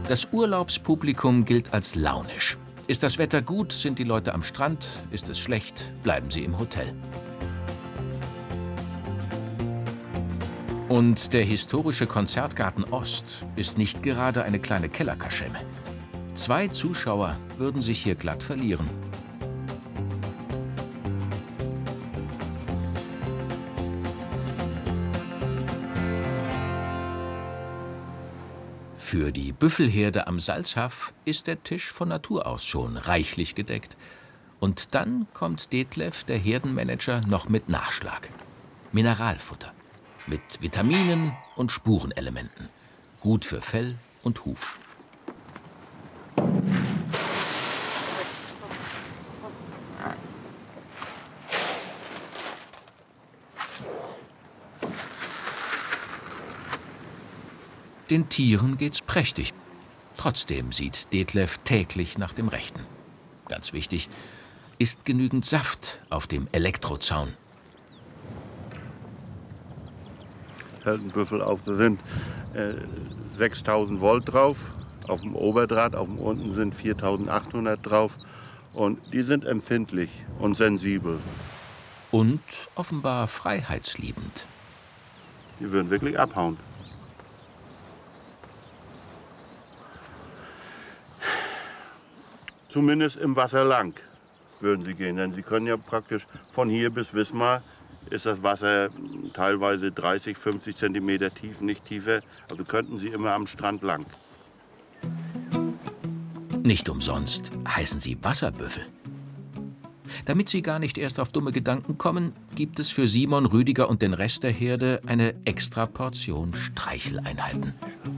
Das Urlaubspublikum gilt als launisch. Ist das Wetter gut, sind die Leute am Strand. Ist es schlecht, bleiben sie im Hotel. Und der historische Konzertgarten Ost ist nicht gerade eine kleine Kellerkaschemme. 2 Zuschauer würden sich hier glatt verlieren. Für die Büffelherde am Salzhaf ist der Tisch von Natur aus schon reichlich gedeckt. Und dann kommt Detlef, der Herdenmanager, noch mit Nachschlag. Mineralfutter. Mit Vitaminen und Spurenelementen. Gut für Fell und Huf. Den Tieren geht's prächtig. Trotzdem sieht Detlef täglich nach dem Rechten. Ganz wichtig, ist genügend Saft auf dem Elektrozaun. Hält ein Büffel auf, da sind 6000 Volt drauf, auf dem Oberdraht, auf dem unten sind 4800 drauf. Und die sind empfindlich und sensibel. Und offenbar freiheitsliebend. Die würden wirklich abhauen. Zumindest im Wasser lang würden sie gehen, denn sie können ja praktisch von hier bis Wismar ist das Wasser teilweise 30, 50 Zentimeter tief, nicht tiefer. Also könnten sie immer am Strand lang. Nicht umsonst heißen sie Wasserbüffel. Damit sie gar nicht erst auf dumme Gedanken kommen, gibt es für Simon, Rüdiger und den Rest der Herde eine extra Portion Streicheleinheiten.